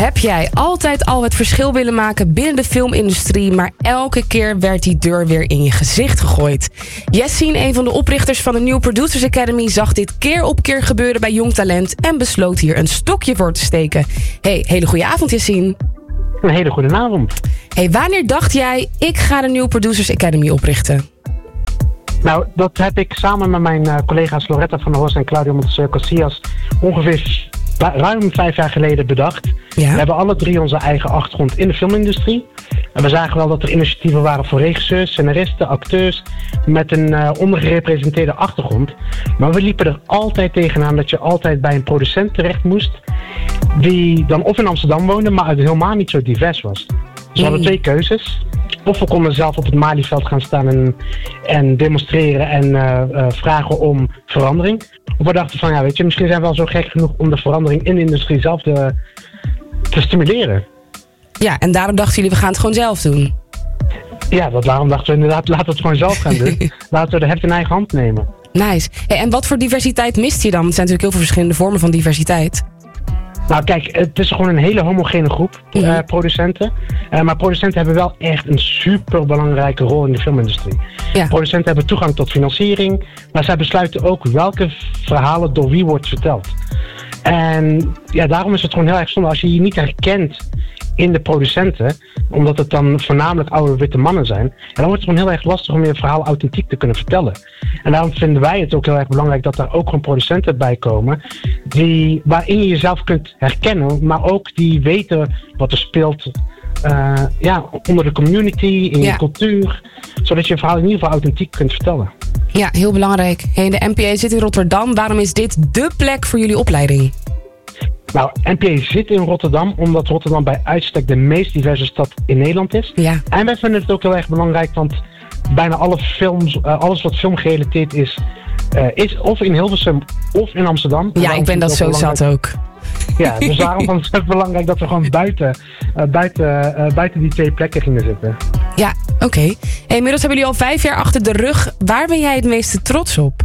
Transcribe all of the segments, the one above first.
Heb jij altijd al het verschil willen maken binnen de filmindustrie, maar elke keer werd die deur weer in je gezicht gegooid? Yassine, een van de oprichters van de New Producers Academy, zag dit keer op keer gebeuren bij jong talent en besloot hier een stokje voor te steken. Hele goede avond, Yassine. Een hele goede avond. Wanneer dacht jij, ik ga de New Producers Academy oprichten? Nou, dat heb ik samen met mijn collega's Loretta van der Horst en Claudio Montes-Casillas ongeveer ruim 5 jaar geleden bedacht. Ja. We hebben alle 3 onze eigen achtergrond in de filmindustrie. En we zagen wel dat er initiatieven waren voor regisseurs, scenaristen, acteurs met een ondergerepresenteerde achtergrond. Maar we liepen er altijd tegenaan dat je altijd bij een producent terecht moest die dan of in Amsterdam woonde, maar helemaal niet zo divers was. Dus we hadden 2 keuzes. Of we konden zelf op het Malieveld gaan staan en demonstreren en vragen om verandering. Of we dachten van, misschien zijn we wel zo gek genoeg om de verandering in de industrie zelf te stimuleren. Ja, en daarom dachten jullie, we gaan het gewoon zelf doen. Ja, daarom dachten we inderdaad, laten we het gewoon zelf gaan doen. Laten we de heft in eigen hand nemen. Nice. En wat voor diversiteit mist je dan? Er zijn natuurlijk heel veel verschillende vormen van diversiteit. Nou kijk, het is gewoon een hele homogene groep producenten. Maar producenten hebben wel echt een super belangrijke rol in de filmindustrie. Ja. Producenten hebben toegang tot financiering, maar zij besluiten ook welke verhalen door wie wordt verteld. En ja, daarom is het gewoon heel erg zonde als je je niet herkent in de producenten, omdat het dan voornamelijk oude witte mannen zijn. En dan wordt het gewoon heel erg lastig om je verhaal authentiek te kunnen vertellen. En daarom vinden wij het ook heel erg belangrijk dat er ook gewoon producenten bij komen waarin je jezelf kunt herkennen, maar ook die weten wat er speelt onder de community, in je cultuur, zodat je verhaal in ieder geval authentiek kunt vertellen. Ja, heel belangrijk. De NPA zit in Rotterdam. Waarom is dit dé plek voor jullie opleiding? Nou, NPA zit in Rotterdam omdat Rotterdam bij uitstek de meest diverse stad in Nederland is. Ja. En wij vinden het ook heel erg belangrijk, want bijna alle films, alles wat filmgerelateerd is of in Hilversum of in Amsterdam. Ja, ik ben dat zo zat ook. Ja, dus daarom is het belangrijk dat we gewoon buiten die 2 plekken gingen zitten. Ja, oké. Inmiddels hebben jullie al 5 jaar achter de rug. Waar ben jij het meeste trots op?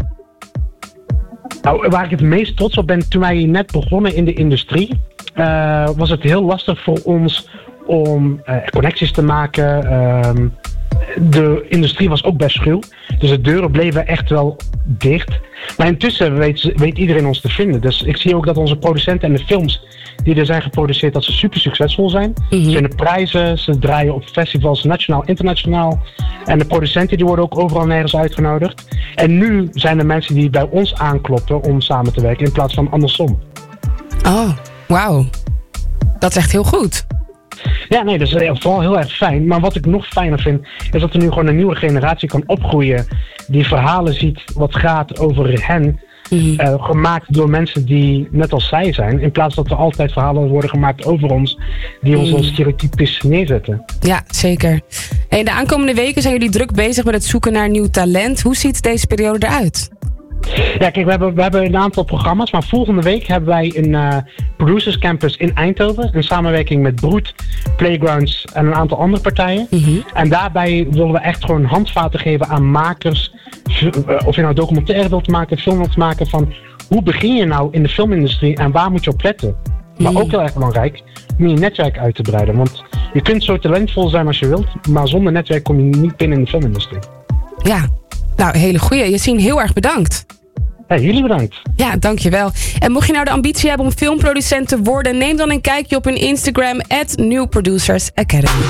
Nou, waar ik het meest trots op ben, toen wij net begonnen in de industrie, was het heel lastig voor ons om connecties te maken. De industrie was ook best schuw, dus de deuren bleven echt wel dicht. Maar intussen weet iedereen ons te vinden. Dus ik zie ook dat onze producenten en de films die er zijn geproduceerd, dat ze super succesvol zijn. Ze winnen prijzen, ze draaien op festivals nationaal, internationaal. En de producenten die worden ook overal nergens uitgenodigd. En nu zijn er mensen die bij ons aankloppen om samen te werken in plaats van andersom. Oh, wauw. Dat is echt heel goed. Ja, nee, dat is vooral heel erg fijn. Maar wat ik nog fijner vind, is dat er nu gewoon een nieuwe generatie kan opgroeien die verhalen ziet wat gaat over hen. Gemaakt door mensen die net als zij zijn. In plaats dat er altijd verhalen worden gemaakt over ons die ons als stereotypisch neerzetten. Ja, zeker. En de aankomende weken zijn jullie druk bezig met het zoeken naar nieuw talent. Hoe ziet deze periode eruit? Ja, kijk, we hebben een aantal programma's, maar volgende week hebben wij een Producers Campus in Eindhoven. In samenwerking met Broed, Playgrounds en een aantal andere partijen. En daarbij willen we echt gewoon handvaten geven aan makers. Of je nou documentaire wilt maken, film wilt maken, van hoe begin je nou in de filmindustrie en waar moet je op letten? Maar ook heel erg belangrijk om je netwerk uit te breiden. Want je kunt zo talentvol zijn als je wilt, maar zonder netwerk kom je niet binnen in de filmindustrie. Ja, nou, hele goeie. Yassine, heel erg bedankt. Hey, jullie bedankt. Ja, dankjewel. En mocht je nou de ambitie hebben om filmproducent te worden, neem dan een kijkje op hun Instagram @newproducersacademy.